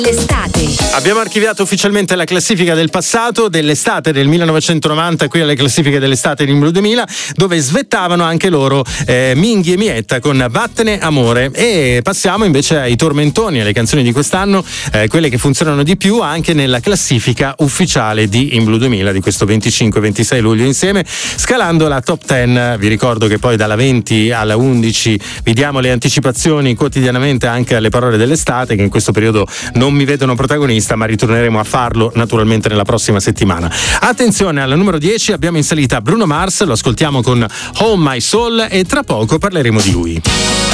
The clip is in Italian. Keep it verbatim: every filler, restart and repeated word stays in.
L'estate. Abbiamo archiviato ufficialmente la classifica del passato, dell'estate del millenovecentonovanta, qui alle classifiche dell'estate di Blu duemila, dove svettavano anche loro eh, Minghi e Mietta con Vattene Amore. E passiamo invece ai tormentoni, alle canzoni di quest'anno, eh, quelle che funzionano di più anche nella classifica ufficiale di In Blu duemila di questo venticinque ventisei luglio insieme, scalando la top dieci. Vi ricordo che poi dalla venti alla undici vi diamo le anticipazioni quotidianamente anche alle parole dell'estate, che in questo periodo non mi vedono protagonista, ma ritorneremo a farlo naturalmente nella prossima settimana. Attenzione, alla numero dieci abbiamo in salita Bruno Mars, lo ascoltiamo con Home My Soul e tra poco parleremo di lui.